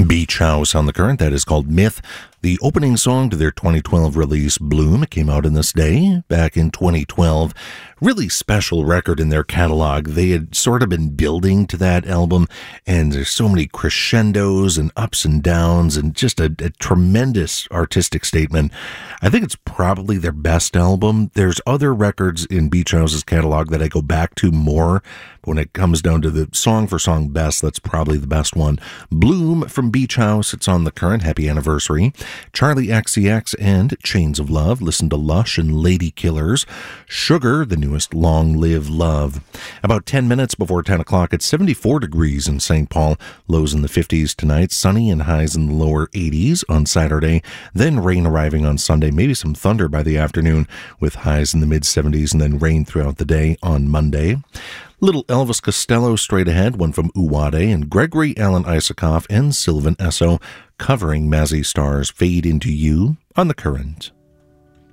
Beach House on the Current. That is called Myth, the opening song to their 2012 release, Bloom. It came out in this day back in 2012. Really special record in their catalog. They had sort of been building to that album, and there's so many crescendos and ups and downs and just a tremendous artistic statement. I think it's probably their best album. There's other records in Beach House's catalog that I go back to more, but when it comes down to the song for song best, that's probably the best one. Bloom from Beach House. It's on the Current. Happy anniversary. Charlie XCX and Chains of Love. Listen to Lush and Lady Killers. Sugar, the newest Long Live Love. About 10 minutes before 10 o'clock, it's 74 degrees in St. Paul. Lows in the 50s tonight. Sunny and highs in the lower 80s on Saturday. Then rain arriving on Sunday. Maybe some thunder by the afternoon with highs in the mid-70s and then rain throughout the day on Monday. Little Elvis Costello straight ahead, one from Uwade, and Gregory Alan Isakov and Sylvan Esso covering Mazzy Star's Fade Into You on the Current.